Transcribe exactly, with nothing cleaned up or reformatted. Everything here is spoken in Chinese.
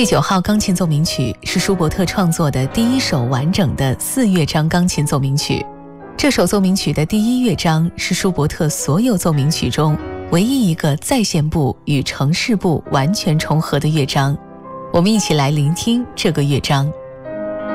第九号钢琴奏鸣曲是舒伯特创作的第一首完整的四乐章钢琴奏鸣曲。这首奏鸣曲的第一乐章是舒伯特所有奏鸣曲中唯一一个再现部与呈示部完全重合的乐章。我们一起来聆听这个乐章。